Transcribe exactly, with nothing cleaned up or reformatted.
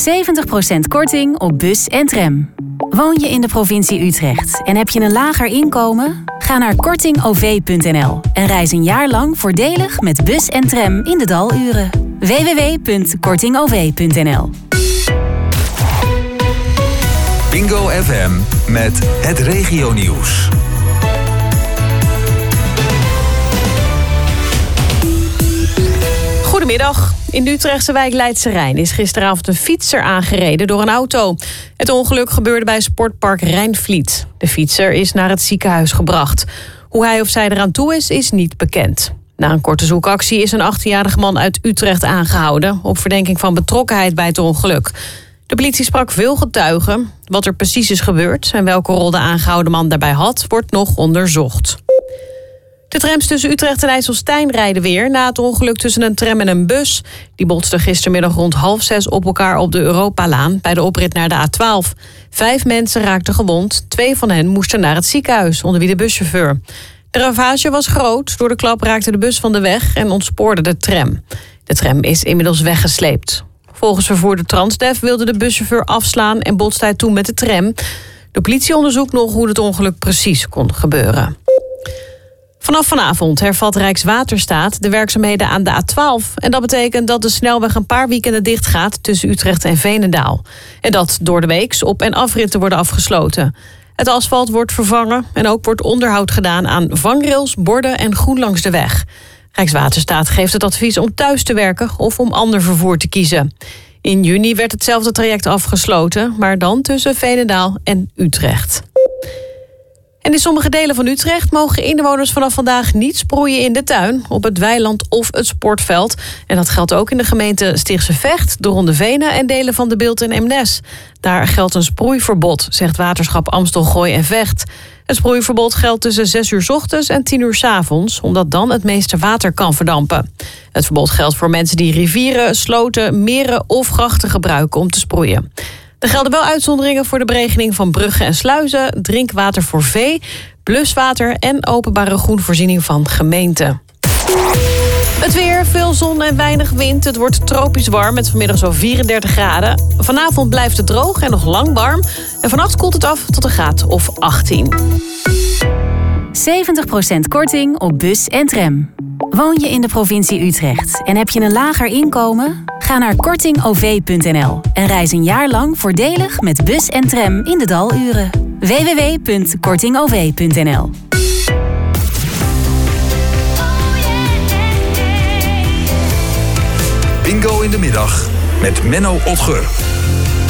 zeventig procent korting op bus en tram. Woon je in de provincie Utrecht en heb je een lager inkomen? Ga naar korting o v punt n l en reis een jaar lang voordelig met bus en tram in de daluren. w w w punt korting o v punt n l. Bingo F M met het regionieuws. Goedemiddag. In de Utrechtse wijk Leidse Rijn is gisteravond een fietser aangereden door een auto. Het ongeluk gebeurde bij sportpark Rijnvliet. De fietser is naar het ziekenhuis gebracht. Hoe hij of zij eraan toe is, is niet bekend. Na een korte zoekactie is een achttienjarige man uit Utrecht aangehouden op verdenking van betrokkenheid bij het ongeluk. De politie sprak veel getuigen. Wat er precies is gebeurd en welke rol de aangehouden man daarbij had, wordt nog onderzocht. De trams tussen Utrecht en IJsselstein rijden weer na het ongeluk tussen een tram en een bus. Die botsten gistermiddag rond half zes op elkaar op de Europalaan bij de oprit naar de A twaalf. Vijf mensen raakten gewond. Twee van hen moesten naar het ziekenhuis, onder wie de buschauffeur. De ravage was groot. Door de klap raakte de bus van de weg en ontspoorde de tram. De tram is inmiddels weggesleept. Volgens vervoerder Transdev wilde de buschauffeur afslaan en botste hij toen met de tram. De politie onderzoekt nog hoe het ongeluk precies kon gebeuren. Vanaf vanavond hervat Rijkswaterstaat de werkzaamheden aan de A twaalf. En dat betekent dat de snelweg een paar weekenden dicht gaat tussen Utrecht en Veenendaal. En dat door de weeks op- en afritten worden afgesloten. Het asfalt wordt vervangen en ook wordt onderhoud gedaan aan vangrails, borden en groen langs de weg. Rijkswaterstaat geeft het advies om thuis te werken of om ander vervoer te kiezen. In juni werd hetzelfde traject afgesloten, maar dan tussen Veenendaal en Utrecht. En in sommige delen van Utrecht mogen inwoners vanaf vandaag niet sproeien in de tuin, op het weiland of het sportveld. En dat geldt ook in de gemeente Stichtse Vecht, de Ronde Venen en delen van de Bilt en Eemnes. Daar geldt een sproeiverbod, zegt waterschap Amstel, Gooi en Vecht. Het sproeiverbod geldt tussen zes uur 's ochtends en tien uur 's avonds, omdat dan het meeste water kan verdampen. Het verbod geldt voor mensen die rivieren, sloten, meren of grachten gebruiken om te sproeien. Er gelden wel uitzonderingen voor de beregening van bruggen en sluizen, drinkwater voor vee, bluswater en openbare groenvoorziening van gemeenten. Het weer, veel zon en weinig wind. Het wordt tropisch warm met vanmiddag zo'n vierendertig graden. Vanavond blijft het droog en nog lang warm. En vannacht koelt het af tot een graad of achttien. zeventig procent korting op bus en tram. Woon je in de provincie Utrecht en heb je een lager inkomen? Ga naar korting o v punt n l en reis een jaar lang voordelig met bus en tram in de daluren. w w w punt korting o v punt n l. Bingo in de middag met Menno Otger.